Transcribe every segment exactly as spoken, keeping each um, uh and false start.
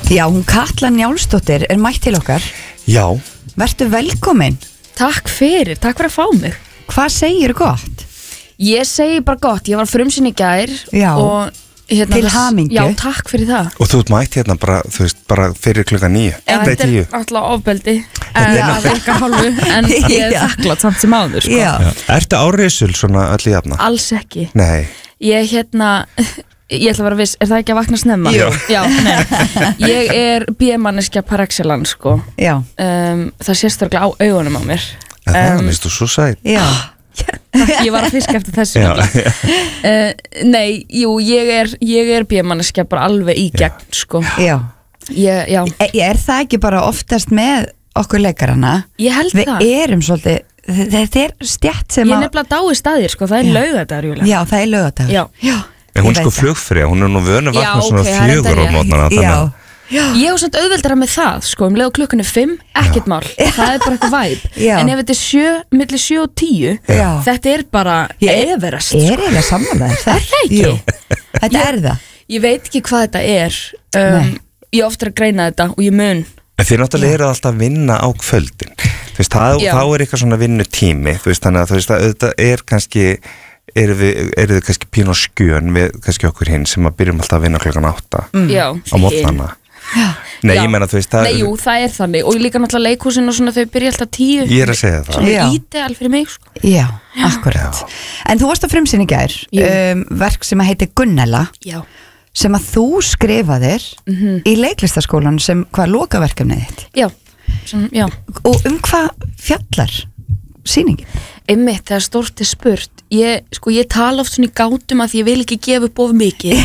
Já, hún Katla Njálsdóttir er mætt til okkar. Já. Vertu velkomin. Takk fyrir, takk fyrir að fá mig. Hvað segir gott? Ég segi bara gott, ég var frumsýn í gær. Já, og, hérna, til hamingju. Já, takk fyrir það. Og þú ert mætt hérna bara, þú veist, bara fyrir klukka níu. Já, þetta er alltaf ofbeldi af ykkar hálfu, en ég er þakklátt samt sem áður, sko. Já. Já. Ertu áriðsul svona öll í jafna? Alls ekki. Nei. Ég hérna, ég ætla að vera viss, er það ekki að vakna snemma? Jú. Já, nei. Ég er B-manneskja par excellence, sko. Já. Um, það sést örgulega á augunum á mér. En það, Um, minnst þú svo sæt. Já. Ég var að fiska eftir þessu. Já. uh, Nei, jú, ég er, ég er B-manneskja bara alveg í gegn, sko. Já. Ég, já. E, er það ekki bara oftast með okkur leikarana? Ég held Við það. Við erum svolítið, þetta er stjætt sem Ég er að... nefnilega dáið staðir, sko, það er laugadagur, Júlia. Já, það er laugadagur. Já. Já. En hún Ég sko veit það. flugfrið, hún er nú vönu að Já, vakna svona ok, það er fjögur á reyndar mótnana. Já. Já. Ég hef svona auðveldara með það, sko, um leið og klukkan er fimm, ekkert mál, það er bara eitthvað væp. Já. En ef þetta er sjö, milli sjö og tíu, Já. þetta er bara everest. Er eiginlega sammálaður það? Er það ekki? Jú, þetta Ég- er það. Ég veit ekki hvað þetta er, um, Nei. ég ofta að greina þetta og ég mun. En þið náttúrulega eru alltaf að vinna á kvöldin. Þú veist, það, Já. þá er eitthvað svona vinnutími, þú veist, þannig að þú veist að þetta er kannski, eru við, eru þið kannski pínu á skjön við kannski okkur hinn sem að byrjum alltaf að vinna klukkan átta Mm. Já. á mótnana. Nei, Já. ég meina, þú veist, það Nei, jú, það er þannig og líka náttúrulega leikhúsin og svona þau byrja alltaf tíu. Ég er að segja það. Svona Já. ídeal fyrir mig, sko. Já, akkurat. En þú varst á frumsýn í gær, Jú. um, verk sem að heiti Gunnella, Já. sem að þú skrifaðir í leiklistaskólan sem hvað lokaverkefnið þitt. Já. Svona, já. Og um hvað fjallar sýningin? Einmitt, þegar stórt er spurt ég, sko, ég tala oft svona í gátum að því ég vil ekki gefa upp of mikið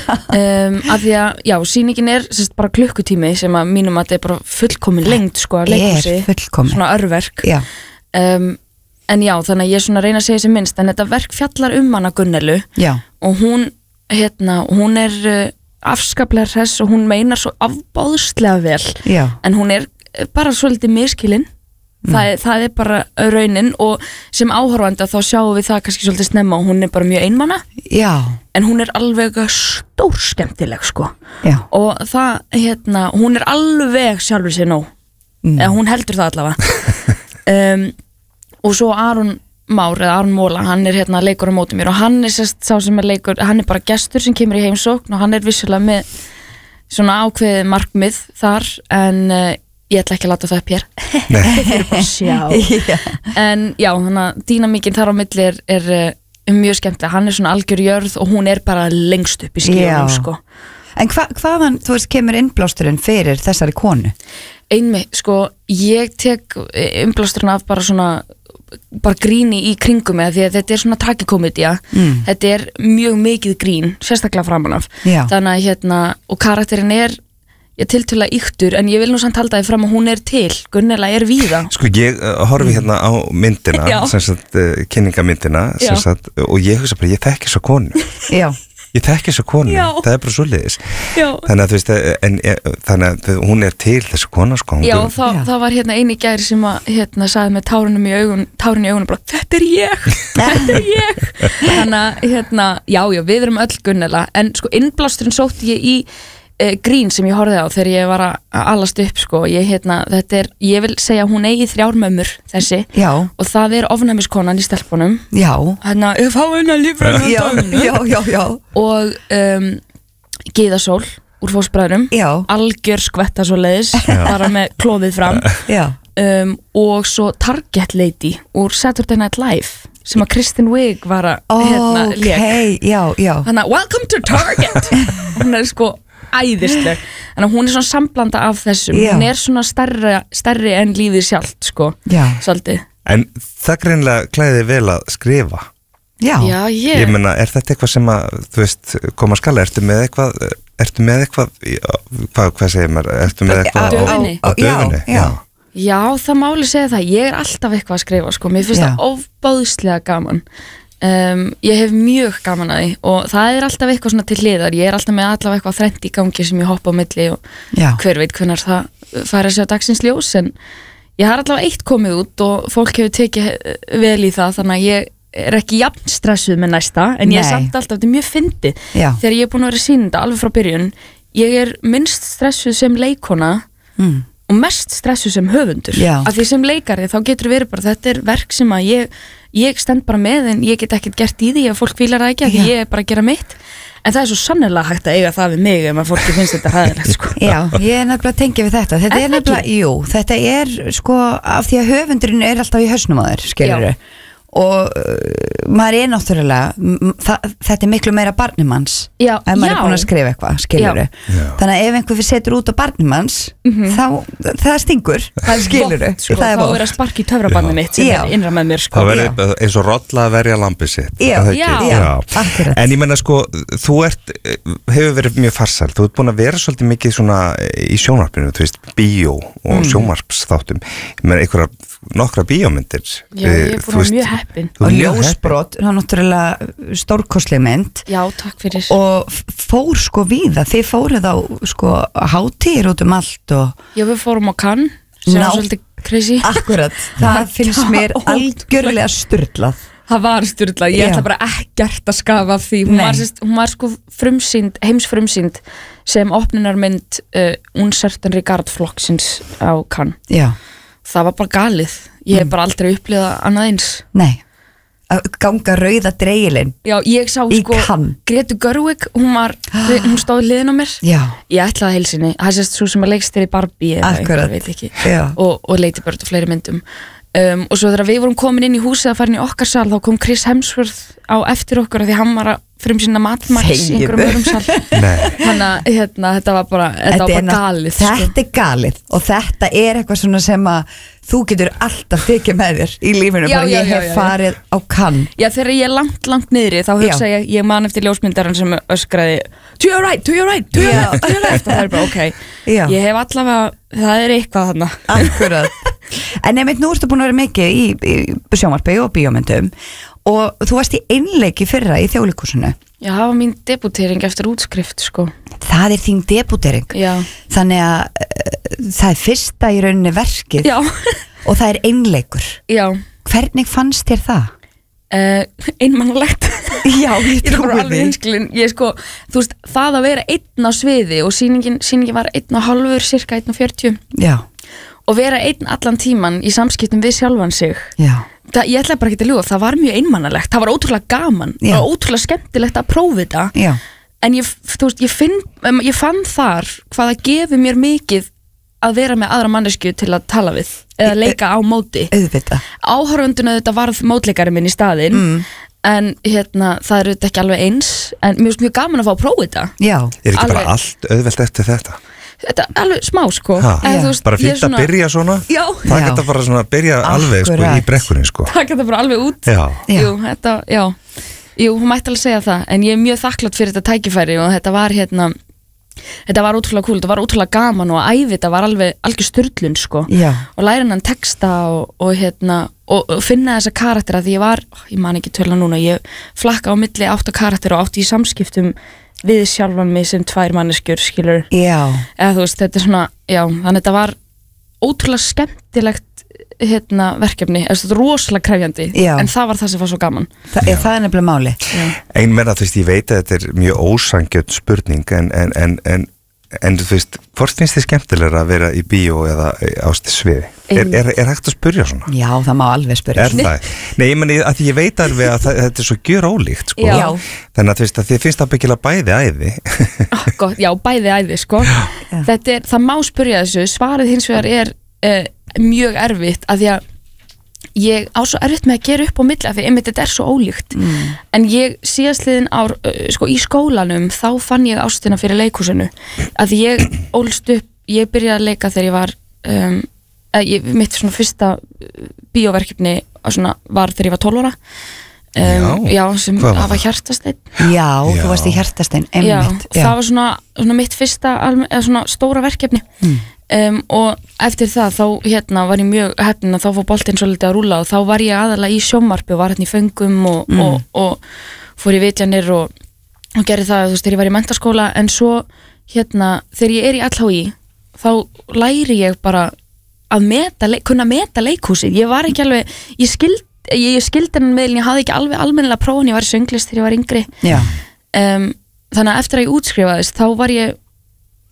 um, af því að, já, sýningin er sérst, bara klukkutími sem að mínum að þetta er bara fullkomin lengd, sko, að leikhúsi Er fullkomin. svona örverk Já. um, en já, þannig að ég svona reyna að segja sem minnst en þetta verk fjallar um hana Gunnelu Já. og hún, hérna, hún er uh, afskaplega hress og hún meinar svo afbáðslega vel Já. en hún er uh, bara svolítið miskilin það, er, það er bara raunin og sem áhorfanda þá sjáum við það kannski svolítið snemma og hún er bara mjög einmana Já. en hún er alveg stór skemmtileg sko Já. og það, hérna, hún er alveg sjálfur sér nóg Mm. eða hún heldur það allavega um, og svo Aron Már eða Aron Móla, hann er hérna leikur á móti mér og hann er sérst sá sem er leikur hann er bara gestur sem kemur í heimsókn og hann er vissulega með svona ákveðið markmið þar en uh, ég ætla ekki að láta það upp hér þeir eru bara að sjá Já. en já, þannig að dýnamíkin þar á milli er, er uh, mjög skemmtilega, hann er svona algjör jörð og hún er bara lengst upp í skíunum Já. sko En hva, hvaðan, þú veist, kemur innblásturinn fyrir þessari konu? einmitt, sko, ég tek umblásturinn af bara svona bara gríni í kringum mig því að þetta er svona tragikomedía Mm. þetta er mjög mikið grín, sérstaklega framan af Já. þannig að hérna, og karakterinn er ég tiltölulega yktur, en ég vil nú samt halda því fram að hún er til, Gunnela er víða Sko ég uh, horfi hérna á myndina Já. sem sagt, uh, kynningamyndina sem Já. sagt, og ég hugsa bara, ég þekki svo konu Já. ég þekki svo konu, Já. það er bara svoleiðis Já. þannig að þú veist, en, þannig að hún er til þessu kona sko, hún Já, Gun- það, Já. það var hérna eini gæri sem að hérna sagði með tárunum í augun tárun í augunum bara, þetta er ég þetta er ég þannig að hérna, já, já, við erum öll Gunnela en sko innblásturinn sótti ég í uh, grín sem ég horfði á þegar ég var að að alast upp sko, ég hérna, þetta er ég vil segja að hún eigi þrjár mömmur þessi Já. og það er ofnæmiskonan í stelpunum Já. hérna, ég fá hennar lífræðina Já. Já. Já. Já. og um, Gyðasól úr Fósbræðrum Já. algjör skvetta svo leiðis bara með klóðið fram Já. um, og svo Target Lady úr Saturday Night Live sem að Kristen Wiig var að hérna, Ok, lék já, já. þannig að welcome to Target hún er sko æðisleg þannig að hún er svona samblanda af þessum Já. hún er svona stærri, stærri en lífið sjálft sko, Já. svolítið en það greinlega klæði vel að skrifa Já. já, ég, ég meina, er þetta eitthvað sem að þú veist, koma að skala, ertu með eitthvað ertu með eitthvað hvað, hvað segir maður, ertu með eitthvað Á döfinni. á, á döfinni, Já, já. já, það máli segja það ég er alltaf eitthvað að skrifa sko, mér finnst Já. það ofbáðslega gaman um, ég hef mjög gaman að því og það er alltaf eitthvað svona til hliðar ég er alltaf með allavega eitthvað þrennt í gangi sem ég hoppa á milli og Já. hver veit hvenær það færa sig á dagsins ljós en ég har allavega eitt komið út og fólk hefur tekið vel í það þannig að ég er ekki jafn stressuð með næsta en ég er Nei. samt alltaf, þetta er mjög fyndið Já. þegar ég er búin að vera sýnda alveg frá byrjun ég er minnst stressuð sem leikona mm. og mest stressuð sem höfundur Já. af því sem leikari þá getur verið bara þetta er verk sem að ég, ég stend bara með en ég get ekkert gert í því að fólk fílar það ekki af því Já. ég er bara að gera mitt en það er svo sannlega hægt að eiga það við mig ef að fólki finnst þetta hæðilegt sko. Já, ég er nefnilega að tengja við þetta Þetta Er er það nefnilega, jú, þetta er sko af því að höfundurinn er alltaf í hausnum á þér skilurðu og uh, maður er náttúrulega m- það, þetta er miklu meira barnimanns Já, ef maður já. er búin að skrifa eitthvað, skilurðu Já. þannig að ef einhver fyrir setur út á barnimanns Mhm. þá, það stingur það er skilurðu, vont, sko, það er þá vont er að sparka í töfrabandið mitt sem Já. er innra með mér sko. Það verður eins og rolla að verja lambið sitt Já, er það ekki? já, já, akkurat. En ég menna sko, þú ert hefur verið mjög farsæl, þú ert búin að vera svolítið mikið svona í sjónvarpinu þú veist, bíó og mm. sjónvarpsþáttum ég menna einhverja nokkra bíómyndir Já, ég er búin að vera mjög heppin Þú og ert mjög heppin. ljósbrot, það er náttúrulega stórkostleg mynd Já, takk fyrir og f- fór sko víða þið fóruð á sko hátíðir út um allt og Já, við fórum á Cannes sem Ná. var svolítið crazy akkurat, það finnst Já, mér ótrúlega. algjörlega styrlað Það var styrla, ég Já. ætla bara ekkert að skafa af því hún Nei. var, sérst, hún var sko frumsýnd, heimsfrumsýnd sem opnunarmynd uh, Uncertain Regard flokksins á Cannes já, Það var bara galið, ég hef bara aldrei upplifað annað eins nei að ganga rauða dreigilinn Já, ég sá Í sko Cannes. Gretu Gerwig, hún var, hún stóð hliðin á mér já, Ég ætlaði að heilsinni, það er sérst svo sem að leikst þér í Barbie eða Akkurat. einhver, veit ekki já, og, og Lady Bird og fleiri myndum um, og svo þegar við vorum komin inn í húsið að fara inn í okkar sal þá kom Chris Hemsworth á eftir okkur af því hann var að frumsýna Mad Max í Þegiðu. einhverjum öðrum sal Nei, þannig að hérna, þetta var bara, þetta var bara ná- galið sko. þetta er galið og þetta er eitthvað svona sem að þú getur alltaf tekið með þér í lífinu, Já, bara já, ég já, hef já, já. farið á Cannes Já, þegar ég er langt, langt niðri þá hugsa ég, ég man eftir ljósmyndaran sem öskraði to your right, to your right, to your Já. left, to your left og það er bara ok, Já. ég hef allavega það er eitthvað þarna akkurat en einmitt nú ertu búin að vera mikið í, í sjónvarpi og bíómyndum og þú varst í einleiki fyrra í Þjóðleikhúsinu Já, það var mín debutering eftir útskrift sko það er þín debutering Já, þannig að uh, það er fyrsta í rauninni verkið já, og það er einleikur já hvernig fannst þér það? uh, einmannlegt Já, ég Ég er bara alveg hinskilin Ég sko, þú veist, það að vera einn á sviði og sýningin, sýningin var einn og hálfur cirka einn og fjörtjú Já, og vera einn allan tíman í samskiptum við sjálfan sig já, það, ég ætla bara ekki að ljúga, það var mjög einmannalegt það var ótrúlega gaman, það Já. var ótrúlega skemmtilegt að prófa þetta já, en ég, þú veist, ég, finn, um, ég fann þar hvað það gefur mér mikið að vera með aðra mannesku til að tala við eða leika á móti auðvitað áhorfunduna þetta varð mótleikari minn í staðinn mm. en hérna, það er auðvitað ekki alveg eins en mér finnst mjög gaman að fá að prófa þetta Já, er ekki Alveg. bara allt auðvelt eftir þetta? þetta er alveg smá sko Ha, Eða, Já. þú veist, Bara ég er fínt að byrja svona já, Það Já. geta bara svona að byrja alveg sko, í Akkurat. brekkunni sko. það geta bara alveg út Já, Já. jú, þetta, já jú, hún mætti alveg segja það en ég er mjög þakklátt fyrir þetta tækifæri og þetta var hérna þetta var ótrúlega cool, þetta var ótrúlega gaman og ævi þetta var alveg algjör sturlun sko já, og læra hann texta og, og hérna og, og finna þessa karaktera því ég var, ég man ekki tölu núna ég flakka á milli átta karaktera og átti í samskiptum við sjálfan mig sem tvær manneskjur skilur já eða þú veist, þetta er svona, já, þannig þetta var ótrúlega skemmtilegt hérna verkefni, þetta er rosalega krefjandi Já. en það var það sem var svo gaman Þa, er, það er nefnilega máli ein menna, þú veist, ég veit að þetta er mjög ósangjöld spurning en, en, en, en, en þú veist, hvort finnst þið skemmtilegra að vera í bíó eða ást í sviði? Er, er, er hægt að spurja svona? Já, það má alveg spyrja Er það? Nei, ég meni að ég veit alveg að það, þetta er svo gjör ólíkt sko. Já. Þannig að þú veist að þið finnst það byggilega bæði æði oh, gott, já, bæði æði, sko þetta er, það má spyrja þessu, svarið hins vegar er uh, mjög erfitt að því að ég á svo erfitt með að gera upp á milli af því einmitt þetta er svo ólíkt mm. en ég síðastliðin ár uh, sko í skólanum þá fann ég ástina fyrir leikhúsinu að því ég ólst upp, ég byrjaði að leika þegar ég var um, að ég, mitt svona fyrsta bíóverkefni svona, var þegar ég var tólf ára um, já, sem Hvað var hafa það? hjartasteinn Já, Já. þú varst í hjartastein já, einmitt það var svona, svona mitt fyrsta alme, eða svona stóra verkefni Mm. um, og eftir það þá hérna var ég mjög heppin að þá fór boltinn svolítið að rúlla og þá var ég aðalega í sjónvarpi og var hérna í föngum og, Mm. og, og fór í vitjanir og, og gerði það, þú veist, þegar ég var í menntaskóla en svo hérna þegar ég er í L H I þá læri ég bara að meta, kunna meta leikhúsið ég var ekki alveg, ég skild ég, ég skildi hennan meðlun, ég hafði ekki alveg almennilega prófun, ég var í sönglist þegar ég var yngri Já, um, þannig að eftir að ég útskrifaðist þá var ég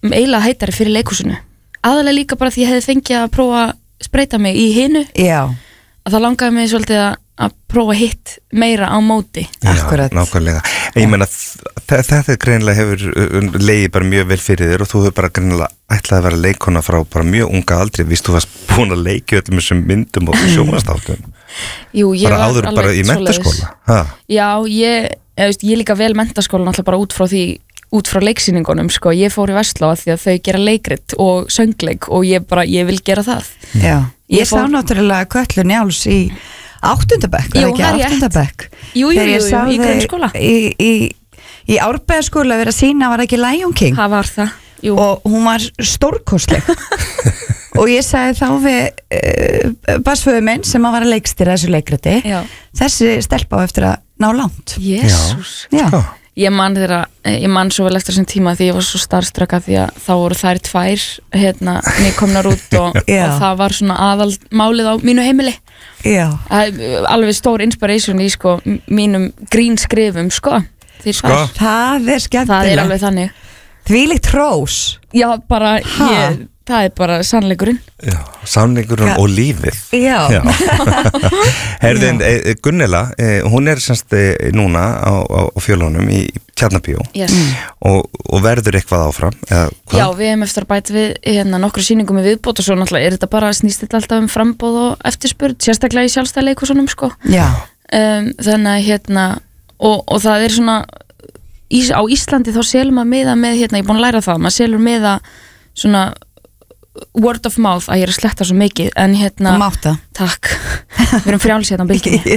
eiginlega heitari fyrir leikhúsinu aðalega líka bara því ég hefði fengið að prófa að spreita mig í hinu Já. að það langaði mig svolítið að að prófa hitt meira á móti. Akkurat. Já, nákvæmlega. Ég meina þetta greinilega hefur legið bara mjög vel fyrir þér og þú hefur bara greinilega ætlaði að vera leikona frá bara mjög unga aldri, víst þú varst búin að leikja öllum þessum myndum og sjónvarpsþáttum. Jú, ég bara var áður alveg bara í menntaskóla. Ha? Já, ég, ég, veist, ég líka vel menntaskólan alltaf bara út frá því út frá leiksýningunum, sko, ég fór í Vestló að því að þau gera leikrit og söngleik og ég bara, ég vil gera það. Já, ég, ég fór... sá náttúrulega Kötlu Njáls í áttundabekk, Jú, ekki áttundabekk. Jú, jú, jú, jú, í grunnskóla. Í, í, í Árbæðaskóla verið að sína var ekki Lion King. Það var það, jú. Og hún var stórkostleg. Og ég sagði þá við uh, bassföðu minn sem að var að leikstýra þessu leikriti, Já. Þessi stelpa á eftir að ná langt. Jésús. Já. Já. Ég man þeirra, ég man svo vel eftir þessum tíma því ég var svo starfströka því að þá voru þær tvær hérna nýkomnar út og, og það var svona aðal málið á mínu heimili. Já. Alveg stór inspiration í sko mínum grínskrifum sko. Sko, það er skemmtilega. Það er alveg þannig. Þvílíkt hrós. Já, bara ég, það er bara sannleikurinn. Já, sannleikurinn ja. Og lífið. Já. Já. Herðin, e, Gunnela, e, hún er semst e, núna á, á, á fjölunum í Tjarnarbíó. Yes. og, og verður eitthvað áfram? Eða, Já, við hefum eftir að bæta við hérna nokkru sýningum í viðbót og svo náttúrulega er þetta bara snýst þetta alltaf um frambóð og eftirspurn, sérstaklega í sjálfstæðleikhúsunum sko. Já. Um, þannig að hérna, og, og það er svona, ís, á Íslandi þá selur maður miða með, hérna, ég er búin að læra það, maður selur miða svona word of mouth, að ég er að sletta svo mikið en hérna, Máta. Takk við erum frjáls hérna á bylginni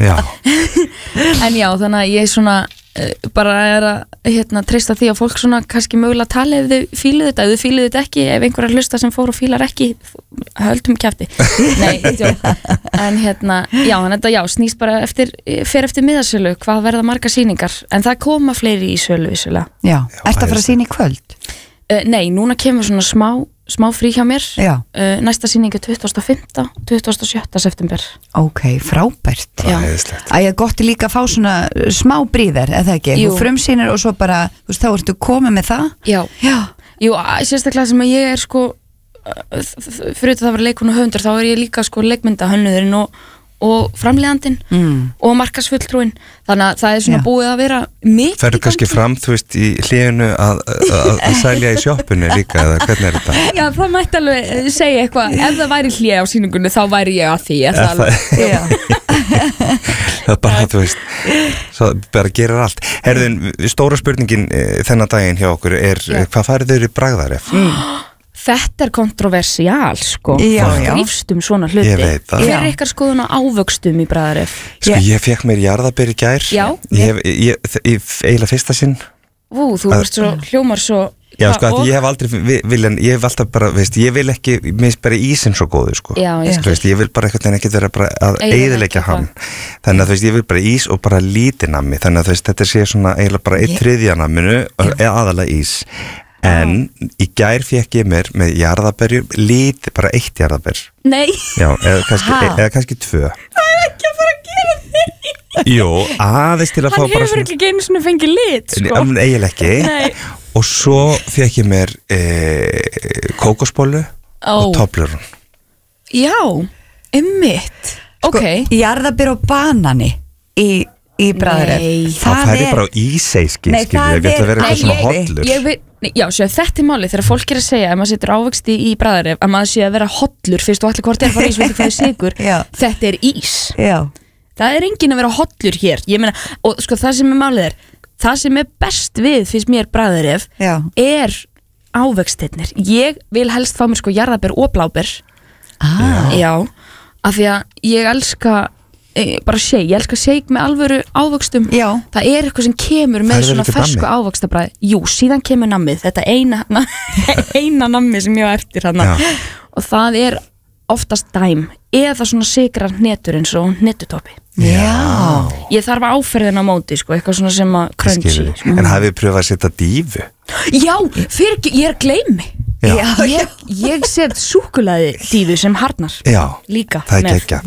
en já, þannig að ég svona uh, bara er að hérna, treysta því að fólk svona kannski mögulega tala ef þau fíluðu þetta, ef þau fíluðu þetta ekki ef einhverjar hlusta sem fór og fílar ekki höldum kjafti nei, en hérna, já, þannig að já, snýst bara eftir, fer eftir miðasölu, hvað verða marga sýningar en það koma fleiri í sölu vissulega. Já, ertu að fara að sýna í kvöld? Uh, nei, núna kemur svona smá smá frí hjá mér, uh, næsta sýning er tuttugasta og fimmta, tuttugasta og sjötta september. Ok, frábært. Já. Æ, gott er líka að fá svona smá bríðar, eða ekki? Jú. Þú frumsýnir og svo bara, þú veist, þá ertu komið með það? Já. Já. Jú, sérstaklega sem að ég er sko, fyrir þetta að vera leikun og höfundur, þá er ég líka sko leikmyndahönnurinn og og framleiðandinn mm. og markarsfulltrúinn, þannig að það er svona Já. Búið að vera mikið. Ferðu kannski fram, þú veist, í hléinu að, að, að sælja í sjoppunni líka, eða hvernig er þetta? Já, það mætti alveg segja eitthvað, ef það væri hlé á sýningunni þá væri ég að því er það, það, það er bara, þú veist svo bara gerir allt. Herðin, stóra spurningin e, þennan daginn hjá okkur er, Já. Hvað færið þau í bragðaref? Mm. Þetta er kontroversiál sko, það grífst um svona hluti. Ég veit það. Hver er ykkar skoðun á ávöxtum í bragðaref? Sko ég, ég fekk mér jarðaber í gær. Já. Ég, ég, ég, eiginlega fyrsta sinn. Ú, þú verðst svo, hljómar svo. Já, sko, og... ég hef aldrei viljan, ég hef alltaf bara, veist, ég vil ekki, mér finnst bara ísinn svo góðu, sko. Já, ég skil. Veist, ég vil bara eitthvað en ekki vera bara að eyðileggja hann. Þannig að þú veist, ég vil bara ís og bara lítið nammi, þannig að þú veist, þetta sé svona eiginlega bara eitt ég... þriðja namminu, eða aðalega ís. En í gær fekk ég mér með jarðaberjur, lítið, bara eitt jarðaber. Nei. Já, eða kannski, eða kannski tvö. Það er ekki að fara að gera því. Jú, aðeins til að Hann fá bara svona... Hann hefur ekki einu svona fengið lit, sko. Um, eiginlega ekki. Nei. Og svo fekk ég mér e, kókosbollu oh. og Toblerone. Já, einmitt. Sko, ok. Jarðaber og banani í... í bragðaref. Það færi bara á íseiski, skilur, við ætlum að vera eitthvað svona hollur. Ég, ég, já, svo þetta er málið, þegar fólk er að segja ef maður setur ávexti í bragðaref, að maður sé að vera hollur fyrst og allir hvort er að fara ís, veitir hvað er sigur, þetta er ís. Já. Það er enginn að vera hollur hér, ég meina, og sko það sem er málið er, það sem er best við fyrst mér bragðaref, er ávextirnir. Ég vil helst fá mér sko jarðaber og bláber. Ah. Já, af því að ég elska bara shake, ég elska shake með alvöru ávöxtum. Já. Það er eitthvað sem kemur með svona fersku ávöxtabræði. Jú, síðan kemur nammið, þetta eina eina nammið sem ég á eftir hana. Og það er oftast dæm eða svona sigrar hnetur eins og hnetutoppi. Já. Ég þarf áferðin á móti, sko, eitthvað svona sem að crunchy. Mm. En hafið pröfað að setja dífu? Já, fyrir ekki, ég er að gleymi. Já. Ég, ég set súkkulaði dífu sem harnar. Já, líka það er geggja.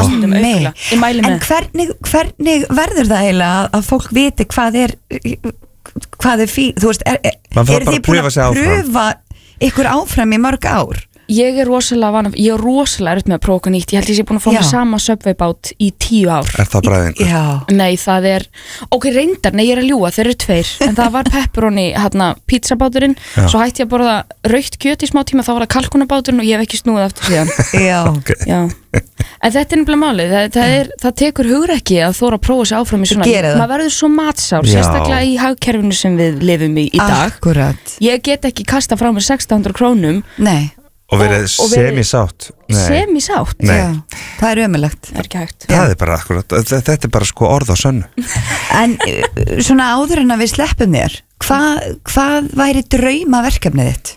En hvernig, hvernig verður það eiginlega að fólk viti hvað er hvað er fín, þú veist, er, er, er þið búin að pröfa ykkur áfram í mörg ár? Ég er rosalega vana, ég er rosalega erut með að prófa okkur nýtt. Ég held ég sé búin að fá Já. með sama Subway-bát í tíu ár. Er það bræðingur? Já. Nei, það er, ok, reyndar, nei, ég er að ljúga, þeir eru tveir. En það var pepperoni, hérna, pizzabáturinn. Svo hætti ég að borða rautt kjöt í smá tíma, þá var það kalkunabáturinn og ég hef ekki snúið aftur síðan. Já. Okay. Já. En þetta er nefnilega málið, það, það, er, það tekur hugrekki að þóra að prófa sig áfram í svona. Maður verður svo matsár, Já. sérstaklega í hagkerfinu sem við lifum í í dag. Akkurat. Ég get ekki kasta frá mér sextán hundruð krónum. Nei. Og verið Og- og verið- semisátt Semisátt? Nei. Já. Það er ömulegt. Það er ekki hægt. Það er bara akkurat, þetta þetta er bara sko orð á sönnu En uh, svona áður en að við sleppum þér, hvað, hvað væri draumaverkefnið þitt?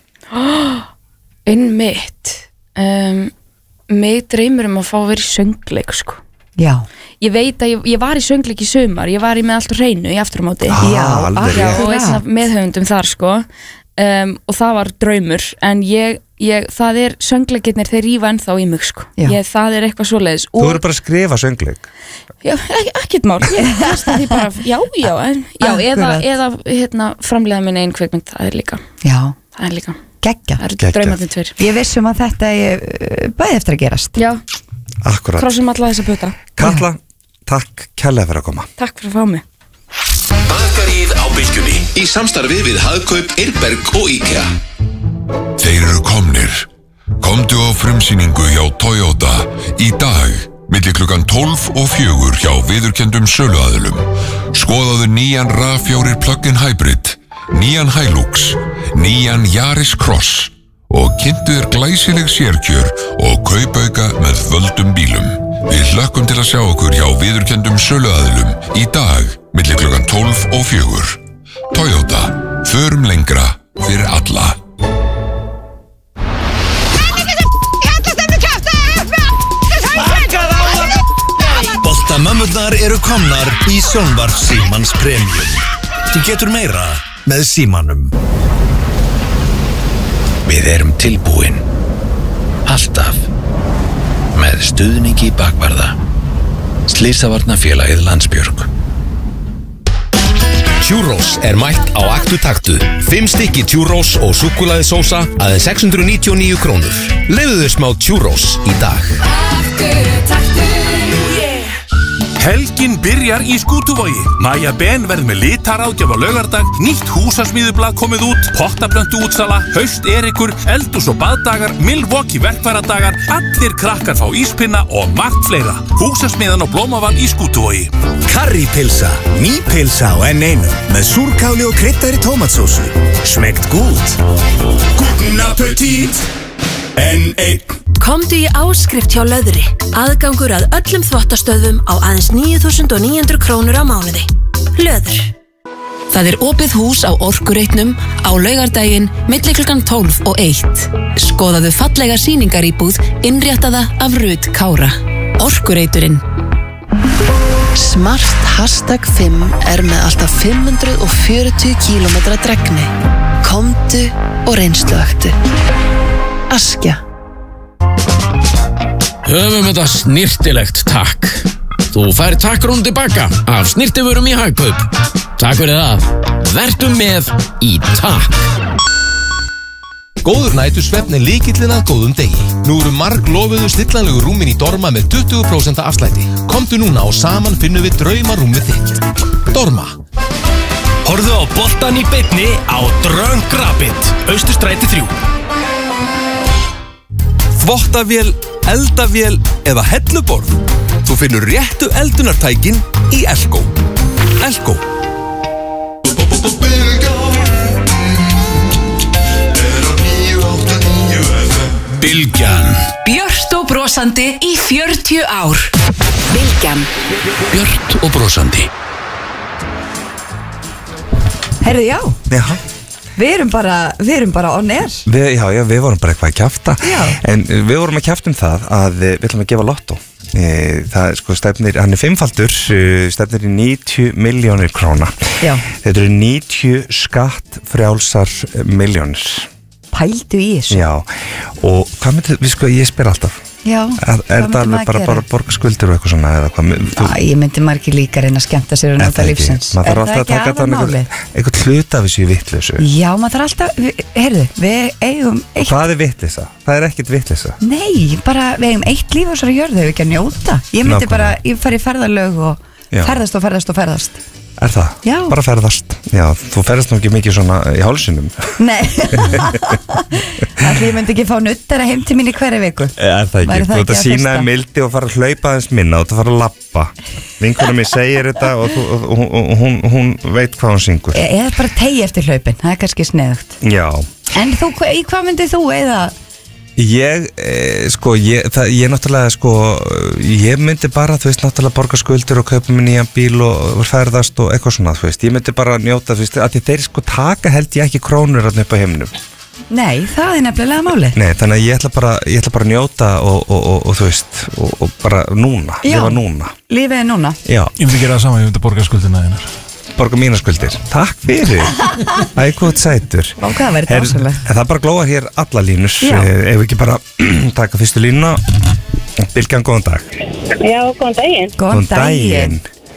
Einmitt um, mig dreymir um að fá að vera í söngleik sko. Já. Ég veit að ég, ég var í söngleik í sumar, ég var í með allt á hreinu í afturmáti Ah, Já, alveg Já, rétt. og einn af meðhöfundum þar sko. um, og það var draumur en ég, ég, það er söngleikirnir þeir rífa ennþá í mig sko. Já. ég, það er eitthvað svoleiðis Þú og, eru bara að skrifa söngleik já, ek, ekkert mál ég kasta því bara, já, já, en, já eða, Akkurat. eða hérna, framleiða minni einn kvikmynd, það er líka Já. það er líka, Geggja. það eru Geggjað. draumarnir tveir Ég vissum að þetta er uh, bæði eftir að gerast. já, Akkurat krossum alla þessa puta. Katla, takk kærlega fyrir að koma Takk fyrir að fá mig. Bakaríð á Bylgjunni í samstarfi við Hagkaup, Eirberg og IKEA. Þeir eru komnir. Komdu á frumsýningu hjá Toyota í dag milli klukkan tólf og fjögur hjá viðurkenndum söluaðilum. Skoðaðu nýjan RAV fjóra plug-in hybrid, nýjan Hilux, nýjan Yaris Cross og kynntu þér glæsileg sérkjör og kaupauka með völdum bílum. Við hlökkum til að sjá okkur hjá viðurkenndum söluaðilum í dag milli klukkan tólf og fjögur. Toyota, förum lengra fyrir alla. Boltamömmurnar eru komnar í Sjónvarp Símans Premium. Þú getur meira með Símanum. Við erum tilbúin. Alltaf. Með stuðningi bakvarða. Slysavarnafélagið Landsbjörg. Churros er mætt á Aktu Taktu. Fimm stykki churros og súkkulaði sósa aðeins sex hundruð níutíu og níu krónur. Leyfðu þér smá churros í dag. Helgin byrjar í Skútuvogi. Maja Ben verður með litaráðgjöf á laugardag, nýtt húsasmíðublað komið út, pottaplöntu útsala, haust erikur, eldús og baðdagar, Milwaukee verkfæradagar, allir krakkar fá íspinna og margt fleira. Húsasmiðan og blómavann í Skútuvogi. Karrípilsa, ný pilsa á enn einu með súrkáli og kryddari tómatsósu. Smekt gút. Guten appetit. Enn einn. Komdu í áskrift hjá Löðri. Aðgangur að öllum þvottastöðvum á aðeins níu þúsund níu hundruð krónur á mánuði. Löður. Það er opið hús á Orkureitnum á laugardaginn milli klukkan tólf og eitt. Skoðaðu fallega sýningaríbúð innréttaða af Rut Kára. Orkureiturinn. Smart hashtag fimm er með alltaf fimm hundruð fjörutíu kílómetra dregni. Komdu og reynsluaktu. Askja. Höfum þetta snirtilegt takk. Þú fær takkrún tilbaka af snirtivörum í Hagkaup. Takk fyrir það. Vertu með í takk. Góður nætursvefn er lykillinn að góðum degi. Nú eru marg lofuðu stillanlegu rúmin í Dorma með tuttugu prósent afslætti. Komdu núna og saman finnum við draumarúmið þitt. Dorma. Horfðu á boltan í beinni á Drunk Rabbit, Austurstræti þrjú. Þvottavél, eldavél eða helluborð. Þú finnur réttu eldunartækin í Elko. Elko. Bylgjan. Björt og brosandi í fjörutíu ár. Bylgjan. Björt og brosandi. Herðu, já, Já, við erum bara, við erum bara on air. við, já, já, við vorum bara eitthvað að kjafta Já. En uh, við vorum að kjafta um það að uh, við ætlum að gefa lottó Eh, Það er sko stefnir, hann er fimmfaldur, uh, stefnir í níutíu milljónir króna. Já. Þetta eru níutíu skattfrjálsar milljónir. Pældu í þessu. Já, og hvað myndið, við sko, ég spyr alltaf, Já, Er, er það alveg bara, bara borga skuldir og eitthvað svona eða hvað? Þú, Æ, ég myndi margir líka reyna að skemmta sér og nota lífsins. maður þarf Er það alltaf að ekki taka þannig aðalmálið? eitthvað hlut af þessu í vitleysu. Já, maður þarf alltaf, við- heyrðu, við eigum eitt, Hvað er vitleysa? Það er ekkit vitleysa. nei, bara við eigum eitt líf og svo jörðu, hefur ekki að njóta. Ég myndi Nákvæmlega. bara, ég fari í ferðalög og Já. ferðast og ferðast og ferðast. Er það? Já. Bara ferðast. Já, þú ferðast nú ekki mikið svona í hálsinum. Nei, allir ég myndi ekki fá nuttara heim til mín í hverju viku. Er það Væri ekki? það Þú ert ekki að að sína fyrsta? þeim mildi og fara að hlaupa aðeins minna og þú fara að lappa. Vinkonum mér segir þetta og, þú, og, og, og hún, hún veit hvað hún syngur. E- Eða bara tegi eftir hlaupin, það er kannski sneðugt. Já. En þú, hva- í hvað myndið þú eða? Ég, eh, sko, ég, það, ég náttúrulega, sko, ég myndi bara, þú veist, náttúrulega borga skuldir og kaupa mér nýjan bíl og ferðast og eitthvað svona, þú veist, ég myndi bara njóta, þú veist, að því þeir sko taka held ég ekki krónur þarna upp á heiminum. Nei, það er nefnilega máli. Nei, þannig að ég ætla bara, ég ætla bara að njóta og, og, og, og þú veist, og, og bara núna, Já. lifa núna. Lífið er núna. Já, Ég myndi gera það sama, ég myndi borga skuldina þínar. borga mína skuldir. Takk fyrir. Æ, hvað sætur. Ó, hvað verður Her- dásamlegt. en það bara glóa hér alla línur. Já. Eh, Ef við ekki bara taka fyrstu línuna. Bylgjan, góðan dag. Já, góðan daginn. Góðan daginn.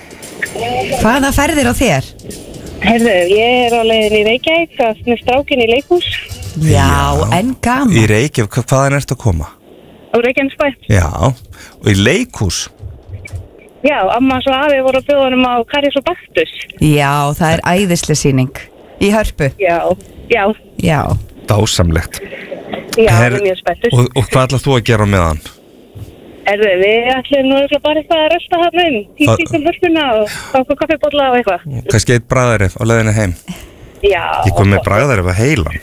Hvaða ferðir á þér? Herðu, ég er á leiðin í Reykjavík að með strákin í leikhús Já, en gaman. Í Reykjavík, hva- hvaðan ertu að koma? á Reykjanesbæ. Já, og í leikhús. Já, amma svo afi voru að bjóða honum á Karis og Baktus. Já, það er æðislega sýning. Í Hörpu. Já, já, Já. Dásamlegt. já, Her- það er mjög spenntur. Og, og hvað ætlað þú að gera með hann? Herðu, við ætlum nú örugglega bara eitthvað að rölda hann um, í Það- kringum hörpuna og fá okkur kaffibólla og eitthvað. Kannski eitt bragðarif á leiðinu heim. Já, Ég kom með bragðarif að heilan.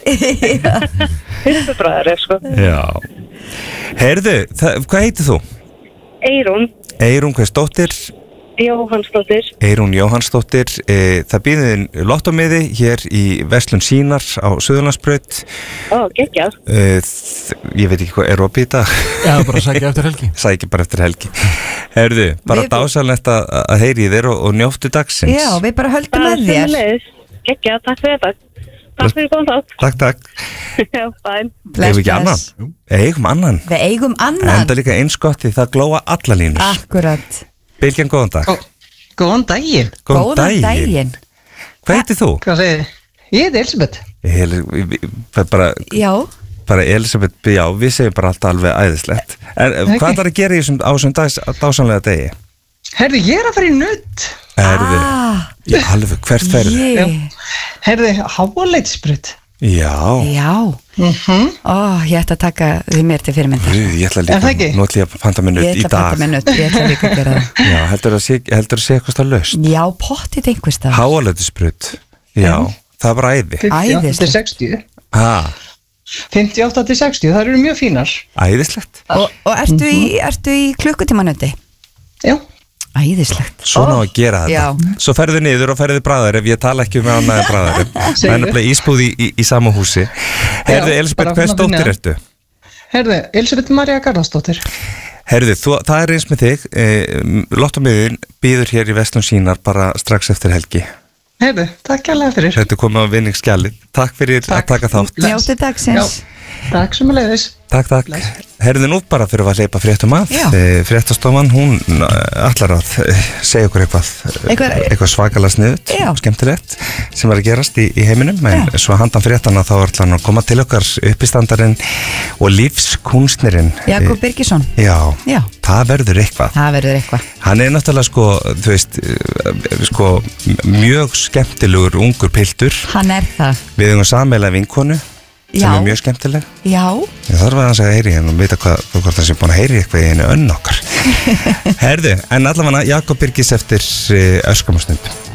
hörpubræðar, sko. Já. Heyrðu, það, hvað heitir þú? Eyrún, Eyrún, hvað er stóttir? Jóhannsdóttir. Eyrún Jóhannsdóttir. E, það býðin lottómiði hér í Verslun Sínar á Suðurlandsbraut. Ó, geggjað. E, þ- ég veit ekki hvað er opið í dag. Já, bara sækja eftir helgi. Sækja bara eftir helgi. Heyrðu, bara Við- dásalegt að, að heyri í þér og, og njóttu dagsins. Já, við bara höldum Bara með þér. sömuleiðis. Geggjað, takk fyrir þetta. Takk fyrir góðan þátt. Takk, takk. Já, bæn. Eigum við ekki annan? Eigum annan. Við eigum annan. Enda líka eins gott því það glóa alla línur. Akkurat. Bylgjan, góðan dag. Góðan daginn. Góðan daginn. Hvað heitir þú? Hvað segir þið? Ég heiti Elisabeth. El, vi- vi- bara, Já. bara Elisabeth, já, við segjum bara alltaf alveg æðislegt. En okay. Hvað er að gera í þessum, á þessum dags, dásamlega degi? Herðu, ég er að fara í nutt. Erðu, Ah, já, alveg, hvert ferðu? ég. Herðu, háaleitsbrut. Já, Já. Ó, ég ætla að taka því mér til fyrirmyndar. Guð, ég ætla Er það líka, ekki? nú ætla ég að panta mér Ég nutt í ætla að dag. panta með nutt, ég ætla líka að gera það. Já, heldur að sé, heldur að sé eitthvað stað laust. Já, pottið einhvers það. Háalöðisbrut, já, það er bara æði. fimmtíu og átta til Æðislegt. sextíu. Ha, fimmtíu og átta til sextíu, það eru mjög fínar. æðislegt. Og, og ertu, í, ertu í klukkutímanutti? Já. Æðislegt. Svona á að gera þetta. Já. Svo ferðu niður og ferðu bræðar ef ég tala ekki um annað en bræðar. Það er Segðu. nefnilega ísbúð í, í, í sama húsi. Herðu, Já, Elisabeth, bara hvað svona stóttir fyrir ertu? Herðu, Elisabeth María Garðarsdóttir. Herðu, þú, það er eins með þig. E, Lottomiðin býður hér í Verslun Sínar bara strax eftir helgi. Herðu, takk kærlega fyrir. Þetta er komið á vinningsskjalið. Takk fyrir Takk. að taka þátt. Njóttu dagsins. Takk sem að leiðis. Takk, takk. Herðu, nú bara fyrir að hleypa fréttum að. Já. E, Fréttastofan, hún allar að e, segja okkur eitthvað, Eitthvað- eitthvað svakalega sniðut, Já. skemmtilegt, sem var að gerast í, í heiminum. En svo handan fréttana þá ætla hann að koma til okkar uppistandarinn og lífskúnstnirinn. Jakob Birgisson. E, já, Já. það verður eitthvað. Það verður eitthvað. Hann er náttúrulega sko, þú veist, eh, sko, mjög skemmtilegur ungur piltur. Hann er það. Við eigum sameiginlega vinkonu sem Já. er mjög skemmtileg. Já. Ég þarf að hans að heyri henn og vita hvað, hvort það sé búin að heyri eitthvað í henni önn okkar. Herðu, en allavega Jakob Birgis eftir öskamastund.